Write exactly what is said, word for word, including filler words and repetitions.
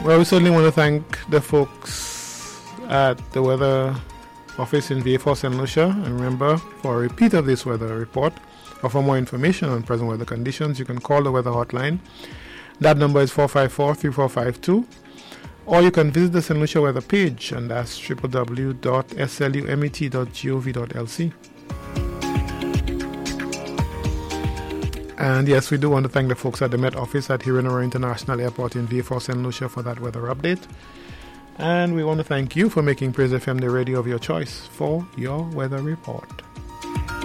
Well, we certainly want to thank the folks at the weather office in V A four Saint Lucia. And remember, for a repeat of this weather report or for more information on present weather conditions, you can call the weather hotline. That number is four five four, three four five two. Or you can visit the Saint Lucia weather page, and that's w w w dot s l u m e t dot gov dot l c. And yes, we do want to thank the folks at the Met Office at Hiranora International Airport in V A four Saint Lucia for that weather update. And we want to thank you for making Praise F M the radio of your choice for your weather report.